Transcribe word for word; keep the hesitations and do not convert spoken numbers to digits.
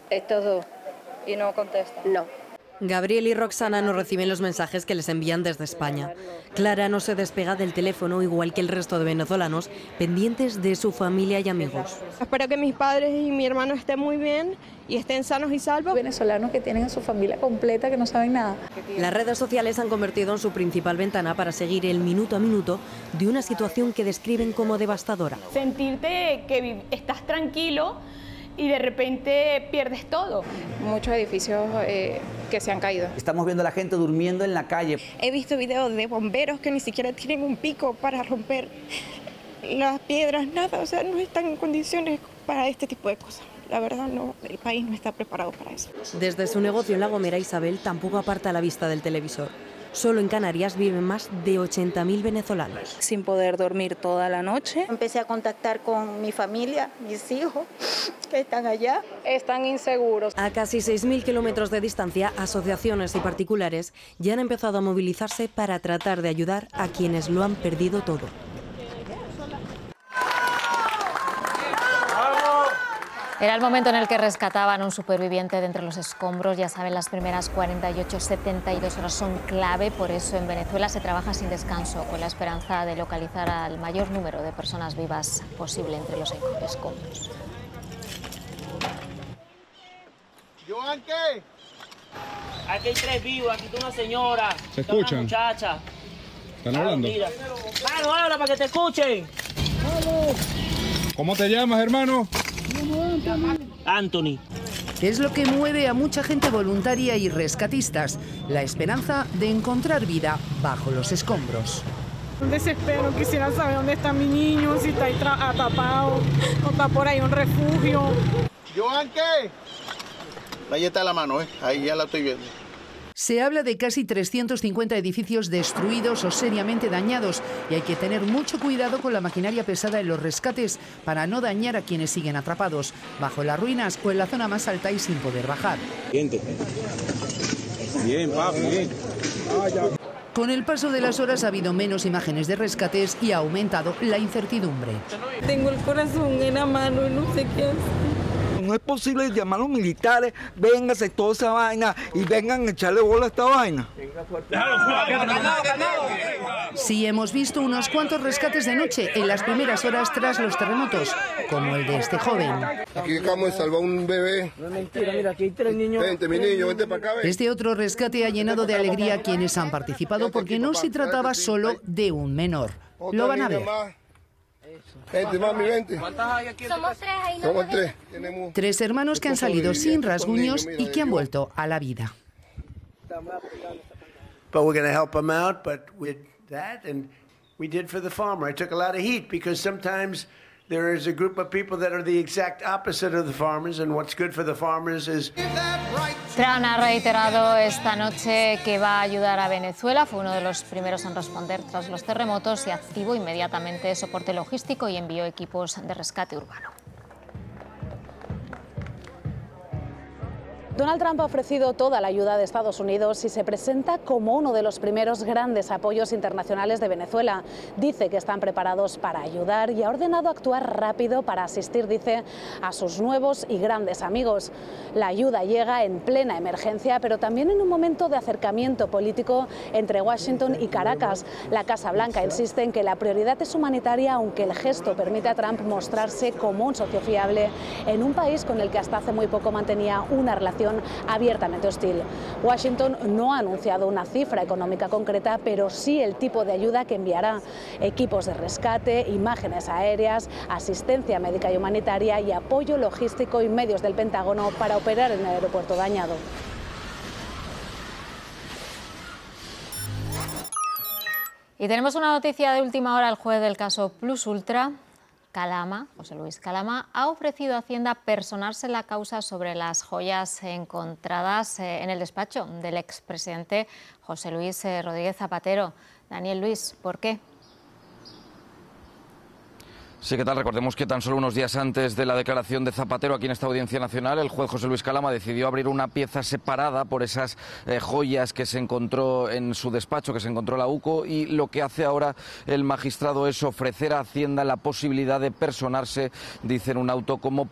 Es todo. ¿Y no contesta? No. Gabriel y Roxana no reciben los mensajes que les envían desde España. Clara no se despega del teléfono, igual que el resto de venezolanos, pendientes de su familia y amigos. Espero que mis padres y mi hermano estén muy bien y estén sanos y salvos. Venezolanos que tienen a su familia completa, que no saben nada. Las redes sociales han convertido en su principal ventana para seguir el minuto a minuto de una situación que describen como devastadora. Sentirte que estás tranquilo y de repente pierdes todo. Muchos edificios eh, que se han caído. Estamos viendo a la gente durmiendo en la calle. He visto videos de bomberos que ni siquiera tienen un pico para romper las piedras, nada, o sea, no están en condiciones para este tipo de cosas. La verdad, no, el país no está preparado para eso. Desde su negocio en La Gomera, Isabel tampoco aparta la vista del televisor. Solo en Canarias viven más de ochenta mil venezolanos. Sin poder dormir toda la noche. Empecé a contactar con mi familia, mis hijos, que están allá. Están inseguros. A casi seis mil kilómetros de distancia, asociaciones y particulares ya han empezado a movilizarse para tratar de ayudar a quienes lo han perdido todo. Era el momento en el que rescataban a un superviviente de entre los escombros. Ya saben, las primeras cuarenta y ocho, setenta y dos horas son clave, por eso en Venezuela se trabaja sin descanso, con la esperanza de localizar al mayor número de personas vivas posible entre los escombros. ¿Joan qué? Aquí hay tres vivos, aquí está una señora. ¿Se escuchan? Una muchacha. ¿Están hablando? Mano, habla para que te escuchen. ¿Cómo te llamas, hermano? Anthony. Es lo que mueve a mucha gente voluntaria y rescatistas, la esperanza de encontrar vida bajo los escombros. Un desespero, quisiera saber dónde está mi niño, si está ahí atrapado, o está por ahí un refugio. ¿Joan qué? Ahí está la mano, ¿eh? Ahí ya la estoy viendo. Se habla de casi trescientos cincuenta edificios destruidos o seriamente dañados y hay que tener mucho cuidado con la maquinaria pesada en los rescates para no dañar a quienes siguen atrapados bajo las ruinas o en la zona más alta y sin poder bajar. Bien, papi, bien. Con el paso de las horas ha habido menos imágenes de rescates y ha aumentado la incertidumbre. Tengo el corazón en la mano y no sé qué hacer. No es posible llamar a los militares, vénganse toda esa vaina y vengan a echarle bola a esta vaina. Sí, hemos visto unos cuantos rescates de noche en las primeras horas tras los terremotos, como el de este joven. Aquí acabamos de salvar un bebé. No es mentira, mira, aquí hay tres niños. Vente, mi niño, vente para acá. Ven. Este otro rescate ha llenado de alegría a quienes han participado porque no se trataba solo de un menor. Lo van a ver. Vente, mami, vente. ¿Cuántas hay aquí? Somos tres ahí. Somos tres. Tenemos... Tres hermanos que han salido sin rasguños y que han vuelto a la vida. But we're going to help them out, but with that, and we did for the farmer. I took a lot of heat because sometimes there is a group of people that are the exact opposite of the farmers, and what's good for the farmers is... Trump ha reiterado esta noche que va a ayudar a Venezuela. Fue uno de los primeros en responder tras los terremotos y activó inmediatamente soporte logístico y envió equipos de rescate urbano. Donald Trump ha ofrecido toda la ayuda de Estados Unidos y se presenta como uno de los primeros grandes apoyos internacionales de Venezuela. Dice que están preparados para ayudar y ha ordenado actuar rápido para asistir, dice, a sus nuevos y grandes amigos. La ayuda llega en plena emergencia, pero también en un momento de acercamiento político entre Washington y Caracas. La Casa Blanca insiste en que la prioridad es humanitaria, aunque el gesto permite a Trump mostrarse como un socio fiable en un país con el que hasta hace muy poco mantenía una relación abiertamente hostil. Washington no ha anunciado una cifra económica concreta, pero sí el tipo de ayuda que enviará: equipos de rescate, imágenes aéreas, asistencia médica y humanitaria y apoyo logístico y medios del Pentágono para operar en el aeropuerto dañado. Y tenemos una noticia de última hora. El juez del caso Plus Ultra, Calama, José Luis Calama, ha ofrecido a Hacienda personarse la causa sobre las joyas encontradas en el despacho del expresidente José Luis Rodríguez Zapatero. Daniel Luis, ¿por qué? Sí, ¿qué tal? Recordemos que tan solo unos días antes de la declaración de Zapatero aquí en esta Audiencia Nacional, el juez José Luis Calama decidió abrir una pieza separada por esas eh, joyas que se encontró en su despacho, que se encontró la UCO, y lo que hace ahora el magistrado es ofrecer a Hacienda la posibilidad de personarse, dice en un auto, como